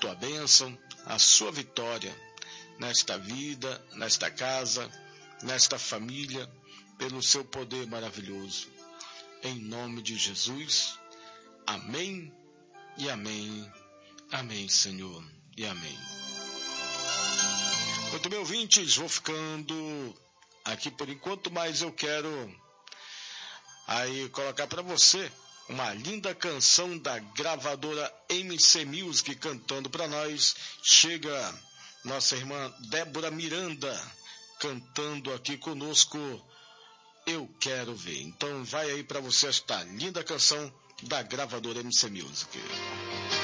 tua bênção, a sua vitória nesta vida, nesta casa, nesta família, pelo seu poder maravilhoso. Em nome de Jesus, amém e amém. Amém, Senhor, e amém. Muito bem, ouvintes, vou ficando aqui por enquanto, mas eu quero aí colocar para você uma linda canção da gravadora MC Music cantando para nós. Chega nossa irmã Débora Miranda cantando aqui conosco, Eu Quero Ver. Então vai aí para você esta linda canção da gravadora MC Music.